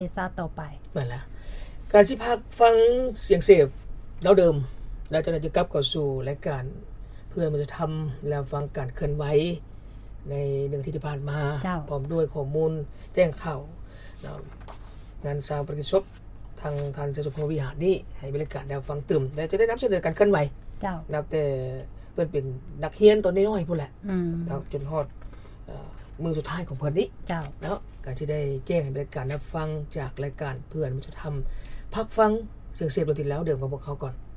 ซาต่อไปนั่นล่ะการสิพักฟังเสียงเสพแล้วเดิมแล้วจะกลับเข้าสู่รายการเพื่อมันจะทำแล้วฟังการเคลื่อนไหวใน1ที่ผ่านมาพร้อมด้วยข้อมูลแจ้งข่าวงานสร้างประกิจศพทางท่านเจ้าสุภวิหารนี้ให้บริการแนวฟังตึมและจะได้นำเสนอการเคลื่อนไหวนับแต่เพิ่นเป็นนักเรียนตอนน้อยๆพุ่นแหละจนฮอดมือสุดท้ายของเพิ่นนี้แล้วก็สิได้แจ้งให้บริการรับฟังจากรายการเพื่อนมันจะทำพักฟังเสียงเสพดนตรีแล้วเดิมของพวกเขาก่อน